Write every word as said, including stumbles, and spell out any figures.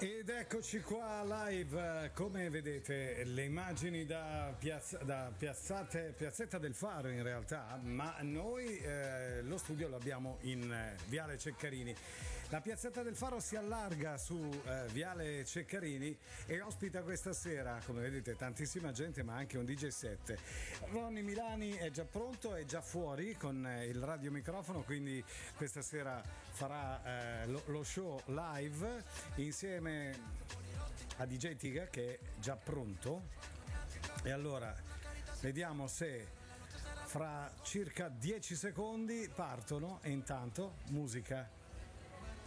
Ed eccoci qua live, come vedete le immagini da, piazza, da piazzate, Piazzetta del Faro in realtà, ma noi eh, lo studio lo abbiamo in eh, Viale Ceccarini. La Piazzetta del Faro si allarga su eh, Viale Ceccarini e ospita questa sera, come vedete, tantissima gente, ma anche un D J set. Ronny Milani è già pronto, è già fuori con eh, il radiomicrofono, quindi questa sera farà eh, lo, lo show live insieme a D J Tiga, che è già pronto. E allora vediamo se fra circa dieci secondi partono, e intanto musica.